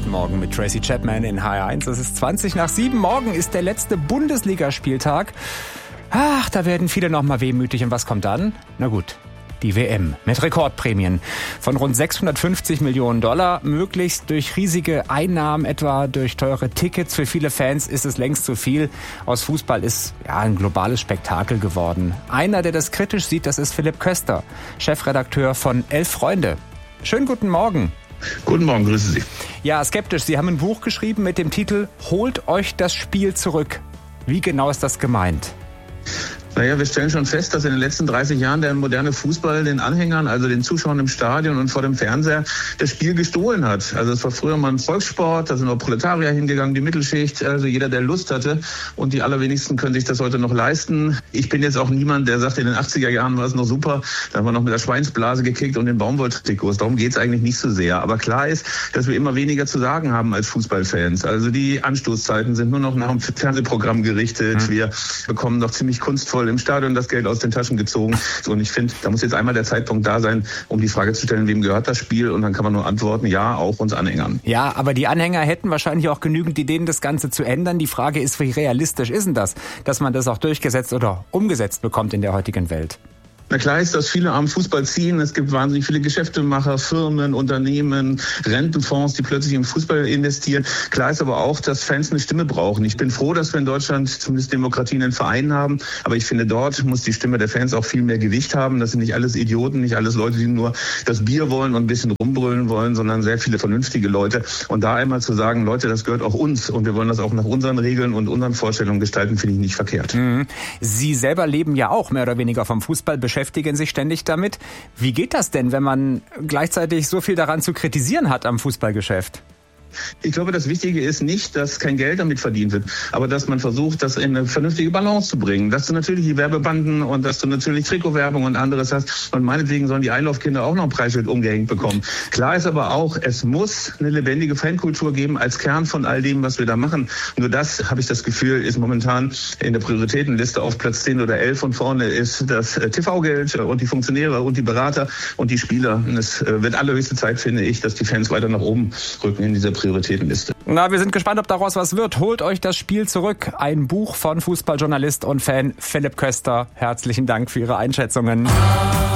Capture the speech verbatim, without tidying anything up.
Guten Morgen mit Tracy Chapman in H R eins. Es ist zwanzig nach sieben. Morgen ist der letzte Bundesligaspieltag. Ach, da werden viele noch mal wehmütig. Und was kommt dann? Na gut, die W M mit Rekordprämien von rund sechshundertfünfzig Millionen Dollar. Möglichst durch riesige Einnahmen, etwa durch teure Tickets. Für viele Fans ist es längst zu viel. Aus Fußball ist ja ein globales Spektakel geworden. Einer, der das kritisch sieht, das ist Philipp Köster, Chefredakteur von Elf Freunde. Schönen guten Morgen. Guten Morgen, grüße Sie. Ja, skeptisch. Sie haben ein Buch geschrieben mit dem Titel Holt euch das Spiel zurück. Wie genau ist das gemeint? Naja, wir stellen schon fest, dass in den letzten dreißig Jahren der moderne Fußball den Anhängern, also den Zuschauern im Stadion und vor dem Fernseher, das Spiel gestohlen hat. Also es war früher mal ein Volkssport, da sind auch Proletarier hingegangen, die Mittelschicht, also jeder, der Lust hatte. Und die allerwenigsten können sich das heute noch leisten. Ich bin jetzt auch niemand, der sagt, in den achtziger Jahren war es noch super, da haben wir noch mit der Schweinsblase gekickt und den Baumwolltrikots. Darum geht es eigentlich nicht so sehr. Aber klar ist, dass wir immer weniger zu sagen haben als Fußballfans. Also die Anstoßzeiten sind nur noch nach dem Fernsehprogramm gerichtet. Mhm. Wir bekommen doch ziemlich kunstvoll im Stadion das Geld aus den Taschen gezogen. Und ich finde, da muss jetzt einmal der Zeitpunkt da sein, um die Frage zu stellen, wem gehört das Spiel? Und dann kann man nur antworten, ja, auch uns Anhängern. Ja, aber die Anhänger hätten wahrscheinlich auch genügend Ideen, das Ganze zu ändern. Die Frage ist, wie realistisch ist denn das, dass man das auch durchgesetzt oder umgesetzt bekommt in der heutigen Welt? Na klar ist, dass viele am Fußball ziehen. Es gibt wahnsinnig viele Geschäftemacher, Firmen, Unternehmen, Rentenfonds, die plötzlich im Fußball investieren. Klar ist aber auch, dass Fans eine Stimme brauchen. Ich bin froh, dass wir in Deutschland zumindest Demokratien in Vereinen haben. Aber ich finde, dort muss die Stimme der Fans auch viel mehr Gewicht haben. Das sind nicht alles Idioten, nicht alles Leute, die nur das Bier wollen und ein bisschen rumbrüllen wollen, sondern sehr viele vernünftige Leute. Und da einmal zu sagen, Leute, das gehört auch uns und wir wollen das auch nach unseren Regeln und unseren Vorstellungen gestalten, finde ich nicht verkehrt. Mhm. Sie selber leben ja auch mehr oder weniger vom Fußball, beschäftigen sich ständig damit. Wie geht das denn, wenn man gleichzeitig so viel daran zu kritisieren hat am Fußballgeschäft? Ich glaube, das Wichtige ist nicht, dass kein Geld damit verdient wird, aber dass man versucht, das in eine vernünftige Balance zu bringen. Dass du natürlich die Werbebanden und dass du natürlich Trikotwerbung und anderes hast. Und meinetwegen sollen die Einlaufkinder auch noch ein Preisschild umgehängt bekommen. Klar ist aber auch, es muss eine lebendige Fankultur geben als Kern von all dem, was wir da machen. Nur das, habe ich das Gefühl, ist momentan in der Prioritätenliste auf Platz zehn oder elf. Und vorne ist das T V-Geld und die Funktionäre und die Berater und die Spieler. Und es wird allerhöchste Zeit, finde ich, dass die Fans weiter nach oben rücken in dieser Prioritätenliste. Na, wir sind gespannt, ob daraus was wird. Holt euch das Spiel zurück. Ein Buch von Fußballjournalist und Fan Philipp Köster. Herzlichen Dank für Ihre Einschätzungen.